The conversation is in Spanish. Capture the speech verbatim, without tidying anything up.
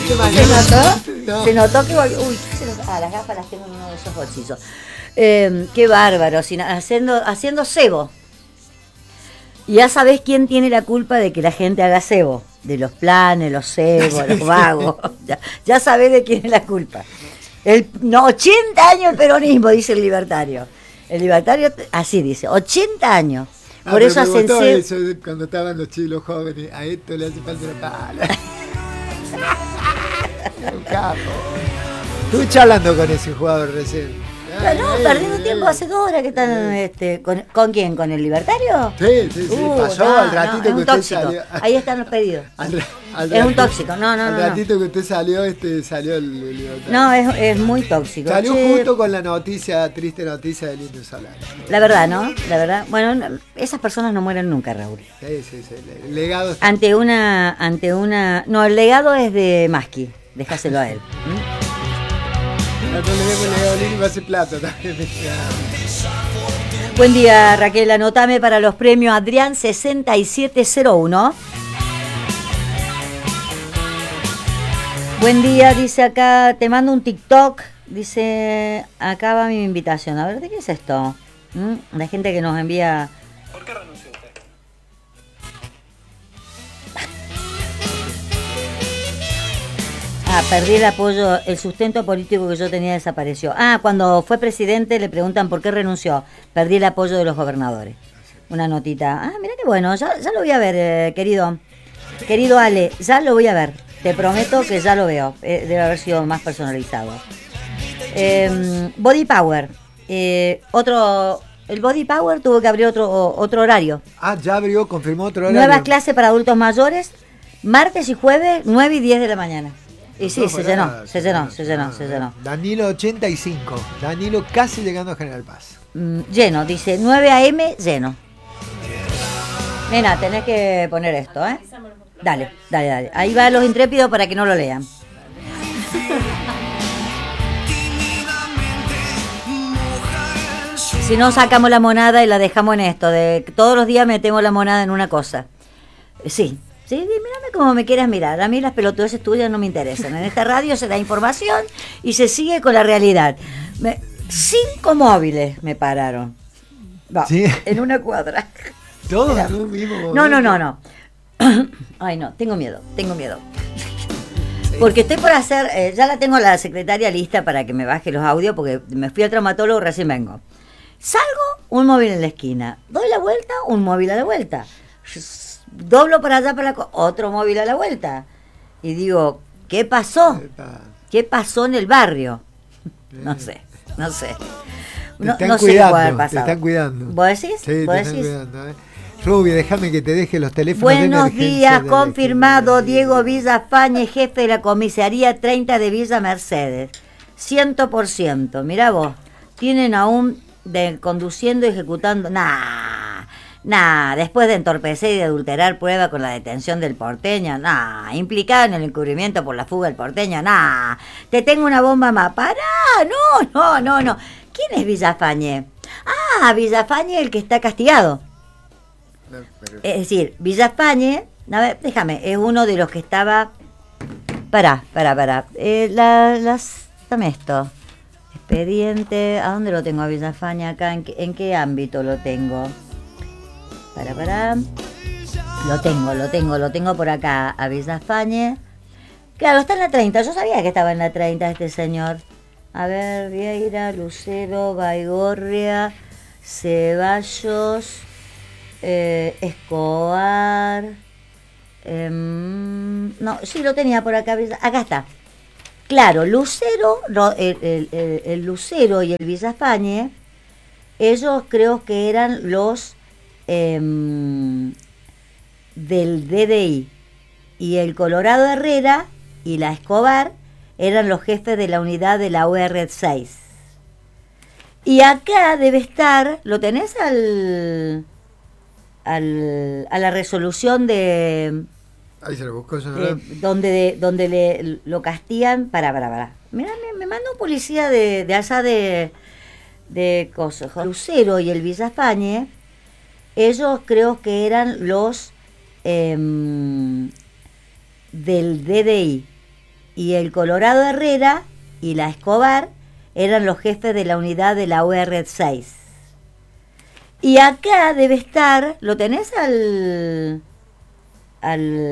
¿Se notó? No. Se notó que... Uy, ¿qué se notó? Ah, las gafas las tengo en uno de esos bolsillos. Eh, qué bárbaro, sin, haciendo, haciendo cebo. Y ya sabés quién tiene la culpa de que la gente haga cebo. De los planes, los cebos, los vagos. Ya, ya sabés de quién es la culpa. El, no, ochenta años el peronismo, dice el libertario. El libertario así dice, ochenta años. Ah, por eso hacen cebo. eso cuando estaban los chicos jóvenes, a esto le hace falta una pala. Un capo. Estuve charlando con ese jugador recién. Ay, no, perdiendo tiempo hace dos horas que están este, con, ¿con quién? ¿Con el libertario? Sí, sí, sí. Uh, pasó no, al ratito no, que es un usted tóxico. salió. Ahí están los pedidos. Al, al es ratito, un tóxico, no, no, al no. Al ratito no. que usted salió, este salió el, el libertario. No, es, es muy tóxico. Salió che. justo con la noticia, triste noticia del Indio Solari. La verdad, ¿no? La verdad. Bueno, no, esas personas no mueren nunca, Raúl. Sí, sí, sí. El legado está... Ante una, ante una... No, el legado es de Maschi. Dejáselo a él. ¿Mm? No, no le demos el legado a Lini, va a hacer plato también. Buen día, Raquel. Anotame para los premios Adrián sesenta y siete cero uno. Buen día, dice acá, te mando un TikTok. Dice, acá va mi invitación. A ver, ¿de qué es esto? ¿Mm? La gente que nos envía... ¿Por qué renunció usted? Ah, perdí el apoyo, el sustento político que yo tenía desapareció. Ah, cuando fue presidente le preguntan por qué renunció. Perdí el apoyo de los gobernadores. Una notita. Ah, mira qué bueno, ya, ya lo voy a ver, eh, querido. Querido Ale, ya lo voy a ver. Te prometo que ya lo veo. Eh, debe haber sido más personalizado. Eh, Body Power. Eh, otro... El Body Power tuvo que abrir otro, otro horario. Ah, ya abrió, confirmó otro horario. Nuevas clases para adultos mayores, martes y jueves, nueve y diez de la mañana. Y sí, No, se pará, llenó, se llenó, llenó, se llenó, se llenó. Danilo ochenta y cinco. Danilo casi llegando a General Paz. Mm, lleno, dice nueve a eme, lleno. Nena, tenés que poner esto, ¿eh? Dale, dale, dale. Ahí va los intrépidos para que no lo lean. Si no, sacamos la monada y la dejamos en esto. De todos los días metemos la monada en una cosa. Sí. Sí, mírame como me quieras mirar. A mí las pelotudeces tuyas no me interesan. En esta radio se da información y se sigue con la realidad. Me, cinco móviles me pararon. Va, ¿sí? En una cuadra. ¿Todos en un mismo momento? No, no, no, no. Ay, no, tengo miedo, tengo miedo. Porque estoy por hacer, eh, ya la tengo la secretaria lista para que me baje los audios, porque me fui al traumatólogo, recién vengo. Salgo, un móvil en la esquina. Doy la vuelta, un móvil a la vuelta. Doblo para allá, para la, otro móvil a la vuelta. Y digo, ¿qué pasó? ¿Qué pasó en el barrio? No sé, no sé. No, te están no cuidando, sé te están cuidando. ¿Vos decís? Sí, ¿Vos te decís? están cuidando, ¿eh? Rubi, déjame que te deje los teléfonos. Buenos de días, de confirmado Diego Villafañe, jefe de la comisaría treinta de Villa Mercedes. cien por ciento. Mirá vos, tienen aún de conduciendo y ejecutando... Nah, nah, después de entorpecer y de adulterar prueba con la detención del porteño, nah, implicado en el encubrimiento por la fuga del porteño, nah, te tengo una bomba más. Pará, no, no, no, no. ¿Quién es Villafañe? Ah, Villafañe, el que está castigado. No, pero... Es decir, Villafañe, a ver, déjame, es uno de los que estaba... Pará, pará, pará. Eh, la, las, dame esto. Expediente, ¿a dónde lo tengo a Villafañe acá? ¿En qué, en qué ámbito lo tengo? Pará, pará. Lo tengo, lo tengo, lo tengo por acá a Villafañe. Claro, está en la treinta, yo sabía que estaba en la treinta este señor. A ver, Vieira, Lucero, Baigorria, Ceballos, eh, Escobar. Eh, no, sí lo tenía por acá. Acá está. Claro, Lucero, el, el, el, el Lucero y el Villafañe, ellos creo que eran los eh, del D D I. Y el Colorado Herrera y la Escobar eran los jefes de la unidad de la U R seis. Y acá debe estar, ¿lo tenés al, al a la resolución de... Ahí se lo busco, yo no de, donde, de, donde le, lo castigan, para, para, para. Mirá, me, me manda un policía de, de allá de, de cosas. Lucero y el Villafañe, ellos creo que eran los eh, del D D I. y el Colorado Herrera y la Escobar eran los jefes de la unidad de la U R seis. Y acá debe estar, ¿lo tenés al, al